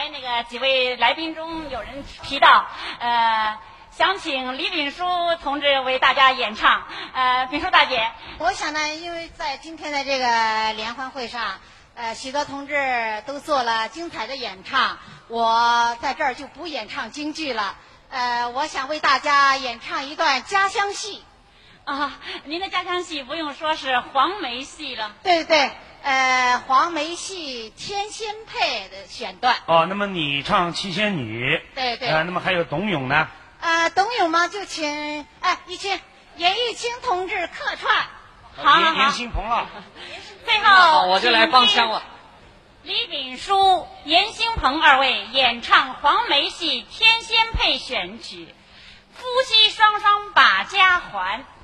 才那个几位来宾中有人提到，想请李炳书同志为大家演唱。炳书大姐， 我想呢，因为在今天的这个联欢会上，许多同志都做了精彩的演唱，我在这儿就不演唱京剧了。我想为大家演唱一段家乡戏。 啊，您的家乡戏不用说是黄梅戏了。 对对，黄梅戏《天仙配》的选段。 哦，那么你唱七仙女。 对对。 那么还有董永呢？ 董永嘛，就请严玉清同志客串。 好， 严新鹏了。 最后我就来帮腔了。 李炳书、严兴鹏二位演唱黄梅戏《天仙配》选曲，夫妻双双把家还。